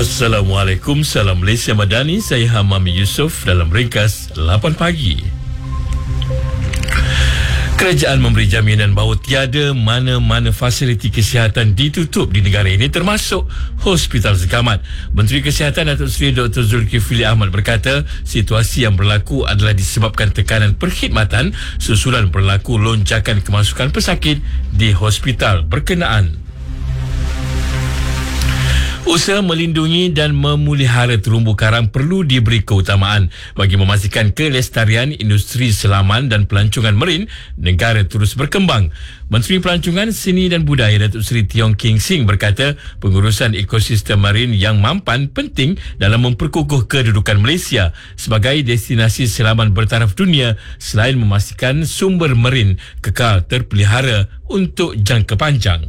Assalamualaikum, salam Malaysia Madani. Saya Hamami Yusof dalam ringkas 8 pagi. Kerajaan memberi jaminan bahawa tiada mana-mana fasiliti kesihatan ditutup di negara ini termasuk Hospital Sekamat. Menteri Kesihatan Datuk Seri Dr. Zulkifli Ahmad berkata situasi yang berlaku adalah disebabkan tekanan perkhidmatan susulan berlaku lonjakan kemasukan pesakit di hospital berkenaan. Usaha melindungi dan memelihara terumbu karang perlu diberi keutamaan bagi memastikan kelestarian industri selaman dan pelancongan marin negara terus berkembang. Menteri Pelancongan, Seni dan Budaya Datuk Seri Tiong King Sing berkata pengurusan ekosistem marin yang mampan penting dalam memperkukuh kedudukan Malaysia sebagai destinasi selaman bertaraf dunia selain memastikan sumber marin kekal terpelihara untuk jangka panjang.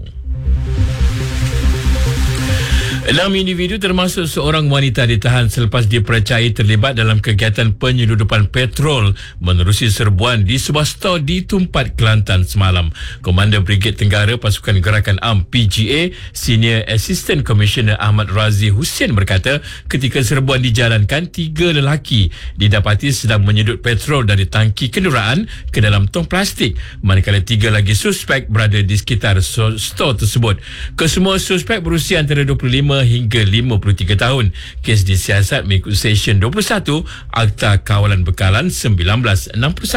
6 individu termasuk seorang wanita ditahan selepas dipercayai terlibat dalam kegiatan penyeludupan petrol menerusi serbuan di sebuah stor di Tumpat, Kelantan semalam. Komander Brigade Tenggara Pasukan Gerakan Am PGA, Senior Assistant Commissioner Ahmad Razi Hussein berkata ketika serbuan dijalankan, 3 lelaki didapati sedang menyedut petrol dari tangki kenderaan ke dalam tong plastik, manakala 3 lagi suspek berada di sekitar stor tersebut. Kesemua suspek berusia antara 25 hingga 53 tahun. Kes disiasat mengikut Seksyen 21 Akta Kawalan Bekalan 1961.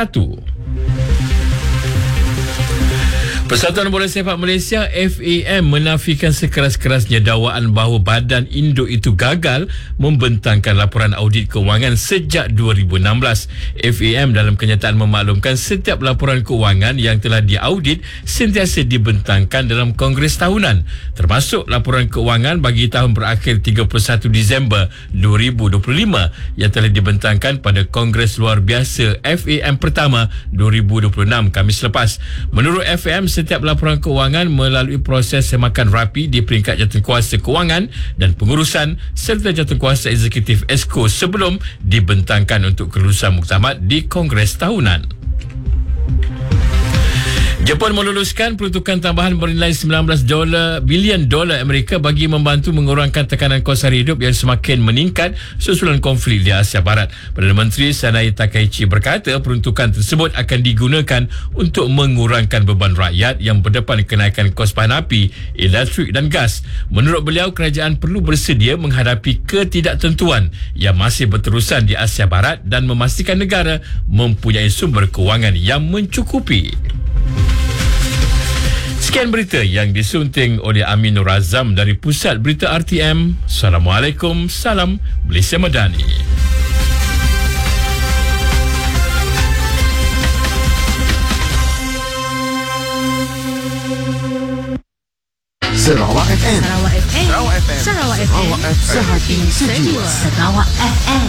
Persatuan Bola Sepak Malaysia FAM menafikan sekeras-kerasnya dakwaan bahawa badan induk itu gagal membentangkan laporan audit kewangan sejak 2016. FAM dalam kenyataan memaklumkan setiap laporan kewangan yang telah diaudit sentiasa dibentangkan dalam Kongres Tahunan, termasuk laporan kewangan bagi tahun berakhir 31 Disember 2025 yang telah dibentangkan pada Kongres Luar Biasa FAM pertama 2026 Khamis lepas. Menurut FAM, setiap laporan kewangan melalui proses semakan rapi di peringkat jawatankuasa kewangan dan pengurusan serta jawatankuasa eksekutif ESCO sebelum dibentangkan untuk kelulusan muktamad di Kongres Tahunan. Jepun meluluskan peruntukan tambahan bernilai $19 bilion Amerika bagi membantu mengurangkan tekanan kos hari hidup yang semakin meningkat susulan konflik di Asia Barat. Perdana Menteri Sanai Takaichi berkata peruntukan tersebut akan digunakan untuk mengurangkan beban rakyat yang berdepan kenaikan kos bahan api, elektrik dan gas. Menurut beliau, kerajaan perlu bersedia menghadapi ketidaktentuan yang masih berterusan di Asia Barat dan memastikan negara mempunyai sumber kewangan yang mencukupi. Sekian berita yang disunting oleh Amin Nur Azam dari Pusat Berita RTM. Assalamualaikum, salam Malaysia Madani. Sarawak FM. Sarawak FM. Sarawak FM. Sarawak FM. Sehati sejiwa. Sarawak FM.